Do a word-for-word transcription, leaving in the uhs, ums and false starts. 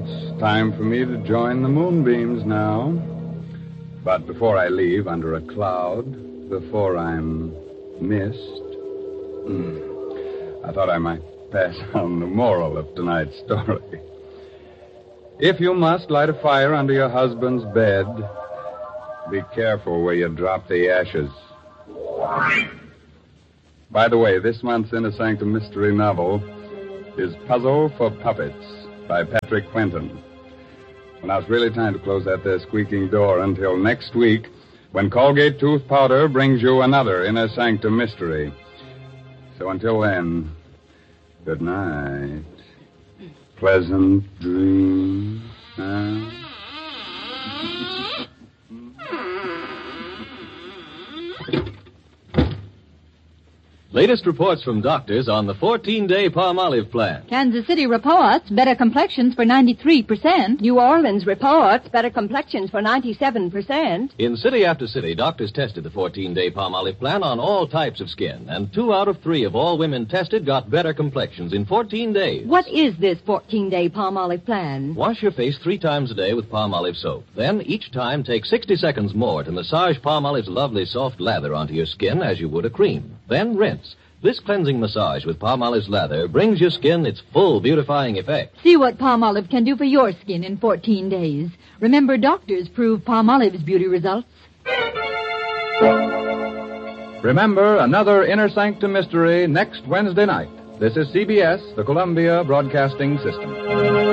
it's time for me to join the moonbeams now. But before I leave under a cloud, before I'm missed, I thought I might pass on the moral of tonight's story. If you must light a fire under your husband's bed, be careful where you drop the ashes. By the way, this month's Inner Sanctum mystery novel is Puzzle for Puppets by Patrick Quentin. Well, now it's really time to close that there squeaking door until next week when Colgate Tooth Powder brings you another Inner Sanctum mystery. So until then, good night. Pleasant dreams. Huh? Latest reports from doctors on the fourteen-day Palmolive plan. Kansas City reports better complexions for ninety-three percent. New Orleans reports better complexions for ninety-seven percent. In city after city, doctors tested the fourteen-day Palmolive plan on all types of skin, and two out of three of all women tested got better complexions in fourteen days. What is this fourteen-day Palmolive plan? Wash your face three times a day with Palmolive soap. Then, each time, take sixty seconds more to massage Palmolive's lovely soft lather onto your skin as you would a cream. Then rinse. This cleansing massage with Palmolive's lather brings your skin its full beautifying effect. See what Palmolive can do for your skin in fourteen days. Remember, doctors prove Palmolive's beauty results. Remember, another Inner Sanctum mystery next Wednesday night. This is C B S, the Columbia Broadcasting System.